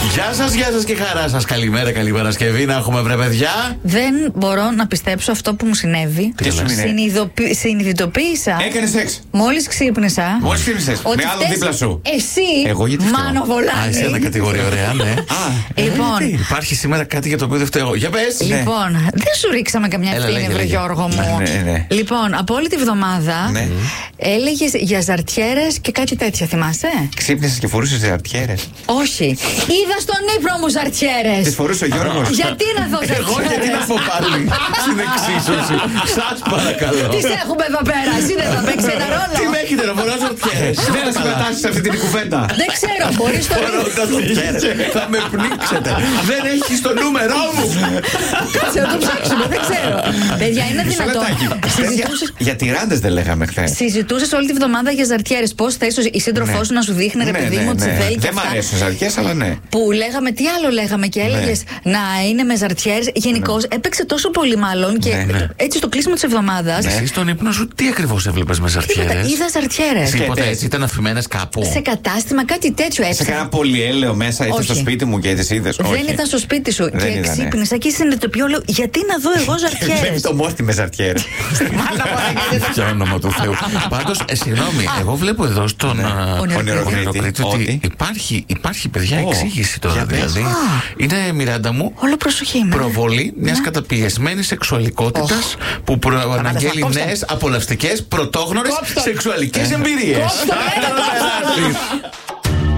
Γεια σας και χαρά σας. Καλημέρα, καλή Παρασκευή. Να έχουμε βρε παιδιά. Δεν μπορώ να πιστέψω αυτό που μου συνέβη. Τι σου Συνειδητοποίησα. Έκανε σεξ. Μόλις ξύπνησα. Μόλις ξύπνησες. Με άλλο δίπλα σου. Εσύ, Εγώ γιατί Μάνο Βολάνη. Εσένα κατηγορία, ωραία, ναι. Λοιπόν, Υπάρχει σήμερα κάτι για το οποίο δεν φταίω εγώ. Για πες. Λοιπόν, δεν σου ρίξαμε καμιά Έλα, ευθύνη, λέγε, βρε λέγε. Γιώργο μου. Ναι. Λοιπόν, από όλη τη βδομάδα Ναι. έλεγες για ζαρτιέρες και κάτι τέτοια, θυμάσαι? Ξύπνησες και φορούσες ζαρτιέρες. Όχι. Είδα στον ύπνο μου ζαρτιέρες. Τις φορούσε ο Γιώργος. Γιατί να δω Εγώ γιατί να ζαρτιέρες? πω πάλι στην εξίσωση. Σας παρακαλώ. Τις έχουμε εδώ πέρα. Εσύ δεν θα παίξει ένα Τι ρόλο. με έχετε να φοράω ζαρτιέρες. Δεν θα συμμετάσχεις σε αυτή την κουβέντα. Δεν ξέρω, μπορεί στο Φοράω τα ζαρτιέρες. Θα με πνίξετε. Δεν έχει το νούμερό μου. Κάτσε να το ψάξουμε, δεν ξέρω. Παιδιά, είναι Μισό δυνατόν. λεπτάκι. Για τυράντες δεν λέγαμε χθες. Συζητούσες όλη τη βδομάδα για ζαρτιέρες. Πώς θες η σύντροφός σου να σου δείχνει, ρε παιδί μου, τσιβέλη και Δεν μ' αυτά. αρέσουν ζαρτιές, αλλά ναι. Που λέγαμε, τι άλλο λέγαμε και έλεγες να είναι με ζαρτιέρες. Γενικώς έπαιξε τόσο πολύ μάλλον και Ναι. έτσι στο κλείσιμο της εβδομάδας. Εσύ στον ύπνο σου τι ακριβώς έβλεπες με Τίποτα, ζαρτιέρες? είδα ζαρτιέρες. Τίποτα Και έτσι, ήταν αφημένες κάπου. Σε κατάστημα, κάτι τέτοιο Σε έψαχνα. κανένα πολυέλαιο μέσα, είτε Όχι. στο σπίτι μου και τις είδες. Δεν ήταν στο σπίτι σου. Δεν Και ήταν, ναι. ξύπνησα και συνειδητοποιώ, λέω, γιατί να δω εγώ Βλέπει ζαρτιέρες. το μόρτι με ζαρτιέρες. Για όνομα του Θεού. Πάντως, συγγνώμη, εγώ βλέπω εδώ στον Ονειροκρίτη ότι υπάρχει παιδιά εξήγηση τώρα. Για πες. Δηλαδή, είναι Μιράντα μου. Όλο προσοχή με. Προβολή μιας καταπιεσμένης σεξουαλικότητας που προαναγγέλει κόψτε. νέες απολαυστικές πρωτόγνωρες Κόψτε. σεξουαλικές εμπειρίες. Κόψτε, κόψτε.